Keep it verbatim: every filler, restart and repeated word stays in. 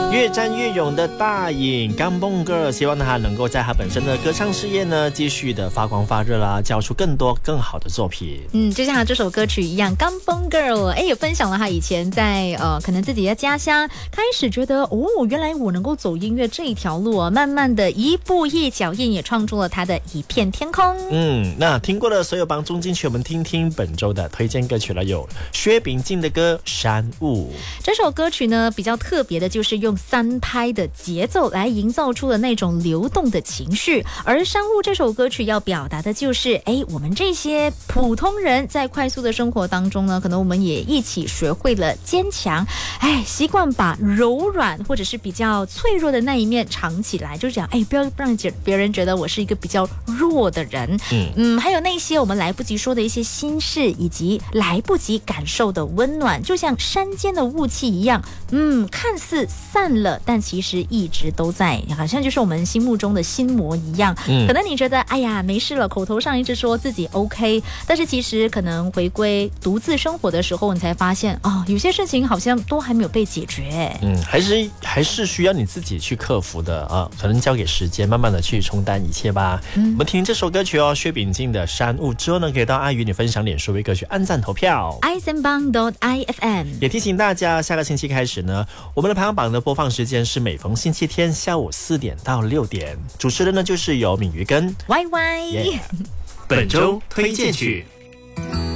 越战越勇的大颖刚蹦 girl， 希望他能够在他本身的歌唱事业呢继续的发光发热啦，交出更多更好的作品。 嗯，就像他这首歌曲一样，刚蹦 girl， 哎，也分享了他以前在呃可能自己的家乡开始觉得哦，原来我能够走音乐这一条路啊，慢慢的一步一脚印也创出了他的一片天空。 嗯，那听过的所有帮中进去，我们听听本周的推荐歌曲了，有薛秉静的歌《山雾》。 这首歌曲呢比较特别的就是用三拍的节奏来营造出了那种流动的情绪，而《山雾》这首歌曲要表达的就是哎，我们这些普通人在快速的生活当中呢，可能我们也一起学会了坚强，哎，习惯把柔软或者是比较脆弱的那一面藏起来，就是讲哎，不要让别人觉得我是一个比较弱的人。嗯嗯，还有那些我们来不及说的一些心事，以及来不及感受的温暖，就像山间的雾气一样，嗯，看似散了，但其实一直都在，好像就是我们心目中的心魔一样。嗯，可能你觉得哎呀没事了，口头上一直说自己 OK， 但是其实可能回归独自生活的时候，你才发现哦，有些事情好像都还没有被解决。 嗯，还是还是需要你自己去克服的啊，可能交给时间，慢慢的去冲淡一切吧。嗯，我们听这首歌曲哦，薛秉静的《山雾》之后呢，可以到阿与你分享脸书微歌曲按赞投票 i s a n b a n g dot i f m。 也提醒大家，下个星期开始呢，我们的排行榜的播放时间是每逢星期天下午四点到六点，主持人呢就是由敏瑜跟 Y Y、yeah. 本周推荐曲。